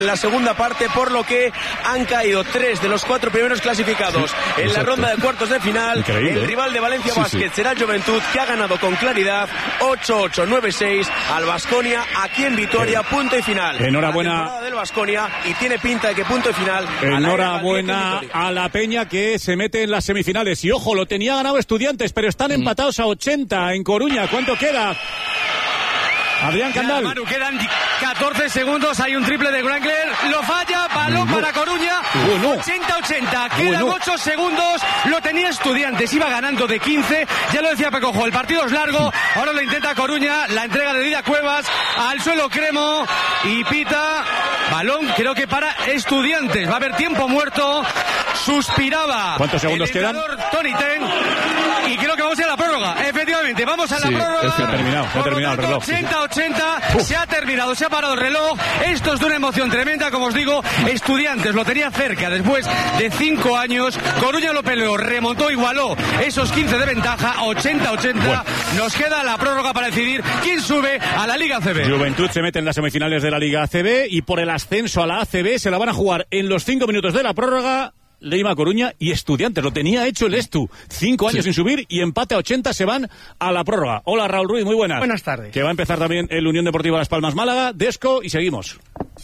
en la segunda parte, por lo que han caído 3 de los 4 primeros clasificados en la ronda de cuartos de final. Increíble. El rival de Valencia Basket será Joventut, que ha ganado con claridad 8-8, 9-6 al Baskonia aquí en Vitoria, punto y final. Enhorabuena del Baskonia, y tiene pinta de que punto y final. Enhorabuena a la Peña, que se mete en las semifinales. Y ojo, lo tenía ganado Estudiantes, pero están empatados a 80 en Coruña. ¿Cuánto queda? Adrián Candal. Manu, quedan 14 segundos, hay un triple de Grangler, lo falla, balón para Coruña, 80-80, quedan 8 segundos, lo tenía Estudiantes, iba ganando de 15, ya lo decía Pecojo, el partido es largo, ahora lo intenta Coruña, la entrega de Dida Cuevas, al suelo Cremo, y pita, balón creo que para Estudiantes, va a haber tiempo muerto, suspiraba. ¿Cuántos segundos quedan? Tony Ten, y creo que vamos a ir a la prórroga, efectivamente, vamos a la prórroga. Es que ha terminado el reloj. 80, se ha terminado, se ha parado el reloj. Esto es de una emoción tremenda, como os digo. Estudiantes lo tenía cerca después de 5 años. Coruña lo peleó, remontó, igualó esos 15 de ventaja, 80-80. Bueno. Nos queda la prórroga para decidir quién sube a la Liga ACB. Juventud se mete en las semifinales de la Liga ACB, y por el ascenso a la ACB se la van a jugar en los 5 minutos de la prórroga Leima Coruña y Estudiantes. Lo tenía hecho el Estu. 5 años sin subir, y empate a 80, se van a la prórroga. Hola, Raúl Ruiz, muy buenas. Buenas tardes. Que va a empezar también el Unión Deportiva Las Palmas Málaga, Desco, y seguimos.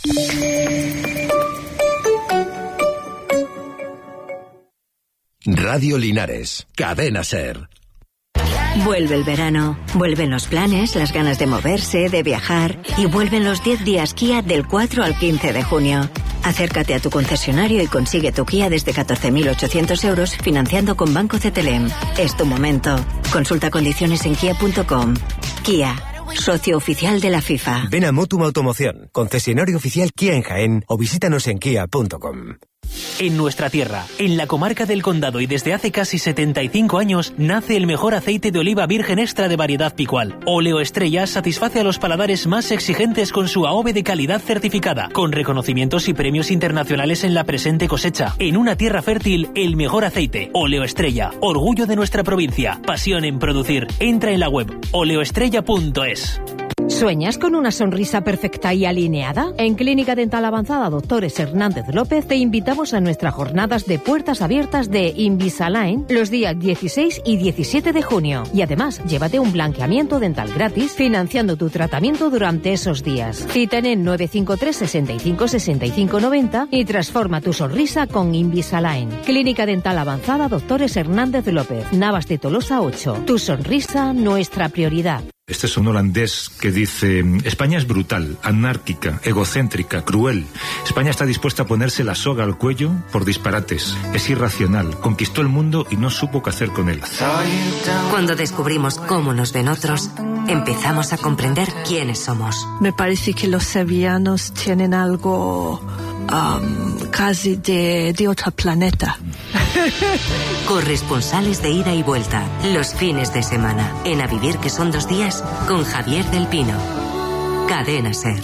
Radio Linares, Cadena SER. Vuelve el verano, vuelven los planes, las ganas de moverse, de viajar, y vuelven los 10 días Kia del 4 al 15 de junio. Acércate a tu concesionario y consigue tu Kia desde 14.800 euros financiando con Banco CTLM. Es tu momento. Consulta condiciones en kia.com. Kia, socio oficial de la FIFA. Ven a Motum Automoción, concesionario oficial Kia en Jaén, o visítanos en kia.com. En nuestra tierra, en la comarca del Condado, y desde hace casi 75 años, nace el mejor aceite de oliva virgen extra de variedad Picual. Óleo Estrella satisface a los paladares más exigentes con su AOVE de calidad certificada, con reconocimientos y premios internacionales en la presente cosecha. En una tierra fértil, el mejor aceite. Óleo Estrella, orgullo de nuestra provincia, pasión en producir. Entra en la web oleoestrella.es. ¿Sueñas con una sonrisa perfecta y alineada? En Clínica Dental Avanzada Doctores Hernández López te invitamos a nuestras jornadas de puertas abiertas de Invisalign los días 16 y 17 de junio. Y además, llévate un blanqueamiento dental gratis financiando tu tratamiento durante esos días. Cita en 953 65 65 90 y transforma tu sonrisa con Invisalign. Clínica Dental Avanzada Doctores Hernández López, Navas de Tolosa 8. Tu sonrisa, nuestra prioridad. Este es un holandés que dice: España es brutal, anárquica, egocéntrica, cruel. España está dispuesta a ponerse la soga al cuello por disparates. Es irracional, conquistó el mundo y no supo qué hacer con él. Cuando descubrimos cómo nos ven otros, empezamos a comprender quiénes somos. Me parece que los sevillanos tienen algo casi de otro planeta. Corresponsales de ida y vuelta, los fines de semana, en A Vivir, que son 2 días, con Javier del Pino. Cadena SER.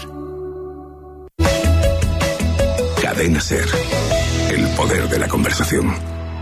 Cadena SER. El poder de la conversación.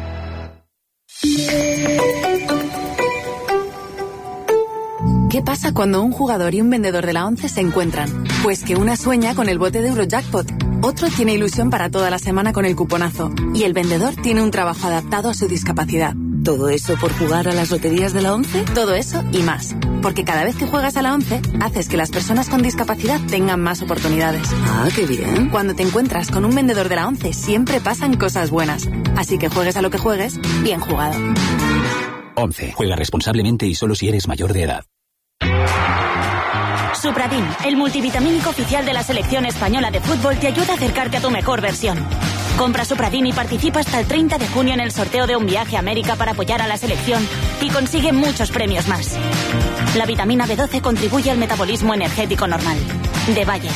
¿Qué pasa cuando un jugador y un vendedor de la 11 se encuentran? Pues que una sueña con el bote de Eurojackpot, otro tiene ilusión para toda la semana con el cuponazo, y el vendedor tiene un trabajo adaptado a su discapacidad. ¿Todo eso por jugar a las loterías de la 11? Todo eso y más. Porque cada vez que juegas a la 11, haces que las personas con discapacidad tengan más oportunidades. ¡Ah, qué bien! Cuando te encuentras con un vendedor de la 11, siempre pasan cosas buenas. Así que juegues a lo que juegues, bien jugado. 11. Juega responsablemente y solo si eres mayor de edad. Supradin, el multivitamínico oficial de la selección española de fútbol, te ayuda a acercarte a tu mejor versión. Compra Supradin y participa hasta el 30 de junio en el sorteo de un viaje a América para apoyar a la selección y consigue muchos premios más. La vitamina B12 contribuye al metabolismo energético normal. De Bayer.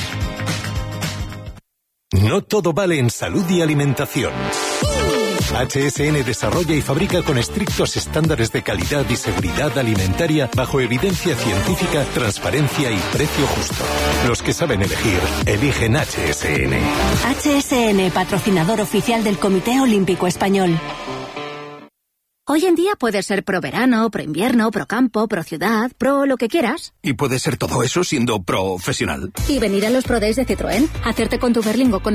No todo vale en salud y alimentación. HSN desarrolla y fabrica con estrictos estándares de calidad y seguridad alimentaria bajo evidencia científica, transparencia y precio justo. Los que saben elegir, eligen HSN. HSN, patrocinador oficial del Comité Olímpico Español. Hoy en día puedes ser pro verano, pro invierno, pro campo, pro ciudad, pro lo que quieras. ¿Y puedes ser todo eso siendo profesional? Y venir a los Pro Days de Citroën, hacerte con tu Berlingo con